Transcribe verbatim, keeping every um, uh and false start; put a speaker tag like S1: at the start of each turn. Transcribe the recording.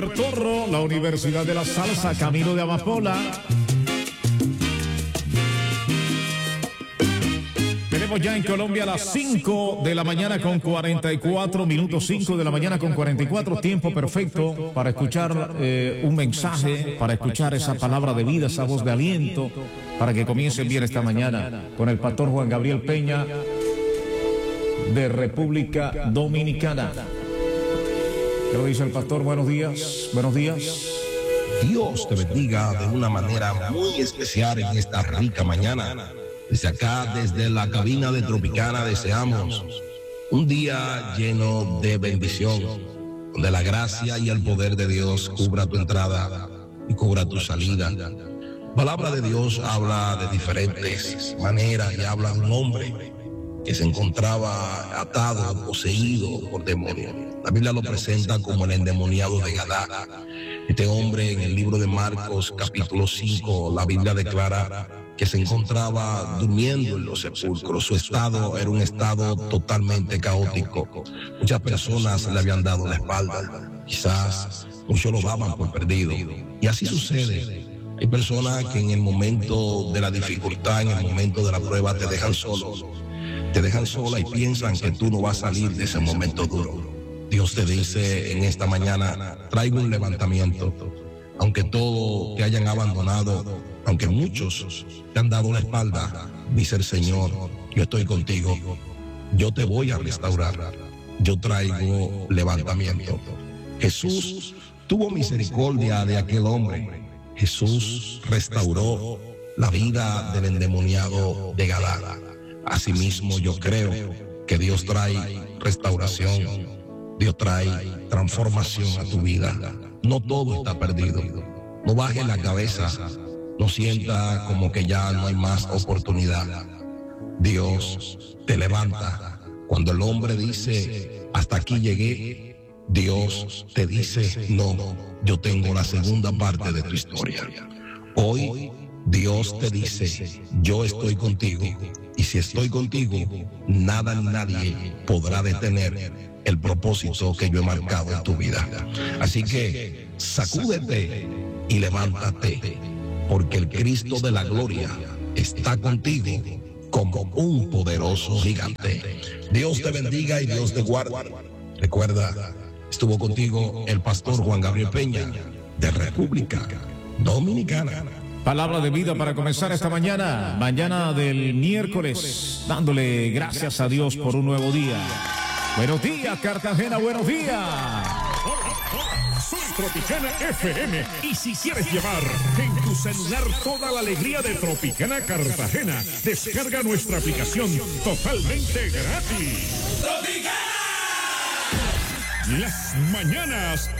S1: Torro, la Universidad de la Salsa, camino de Amapola. Tenemos ya en Colombia las cinco de la mañana con cuarenta y cuatro minutos, cinco de la mañana con cuarenta y cuatro, tiempo perfecto para escuchar eh, un mensaje, para escuchar esa palabra de vida, esa voz de aliento, para que comiencen bien esta mañana con el pastor Juan Gabriel Peña de República Dominicana. ¿Qué lo dice el pastor? Buenos días, buenos días.
S2: Dios te bendiga de una manera muy especial en esta rica mañana. Desde acá, desde la cabina de Tropicana, deseamos un día lleno de bendición, donde la gracia y el poder de Dios cubra tu entrada y cubra tu salida. Palabra de Dios habla de diferentes maneras y habla de un hombre que se encontraba atado, poseído por demonios. La Biblia lo presenta como el endemoniado de Gadara. Este hombre, en el libro de Marcos, capítulo cinco, la Biblia declara que se encontraba durmiendo en los sepulcros. Su estado era un estado totalmente caótico. Muchas personas le habían dado la espalda. Quizás muchos lo daban por perdido. Y así sucede. Hay personas que en el momento de la dificultad, en el momento de la prueba, te dejan solo. Te dejan sola y piensan que tú no vas a salir de ese momento duro. Dios te dice en esta mañana, traigo un levantamiento. Aunque todos te hayan abandonado, aunque muchos te han dado la espalda, dice el Señor, yo estoy contigo. Yo te voy a restaurar. Yo traigo levantamiento. Jesús tuvo misericordia de aquel hombre. Jesús restauró la vida del endemoniado de Gadara. Asimismo, yo creo que Dios trae restauración, Dios trae transformación a tu vida. No todo está perdido. No bajes la cabeza, no sienta como que ya no hay más oportunidad. Dios te levanta. Cuando el hombre dice, hasta aquí llegué, Dios te dice, no, yo tengo la segunda parte de tu historia. Hoy Dios te dice, yo estoy contigo. Y si estoy contigo, nada ni nadie podrá detener el propósito que yo he marcado en tu vida. Así que sacúdete y levántate, porque el Cristo de la gloria está contigo como un poderoso gigante. Dios te bendiga y Dios te guarde. Recuerda, estuvo contigo el pastor Juan Gabriel Peña de República Dominicana.
S1: Palabra de vida para comenzar esta mañana, mañana del miércoles, dándole gracias a Dios por un nuevo día. Buenos días, Cartagena, buenos días.
S3: Soy Tropicana F M y si quieres llevar en tu celular toda la alegría de Tropicana Cartagena, descarga nuestra aplicación totalmente gratis. ¡Tropicana! Las mañanas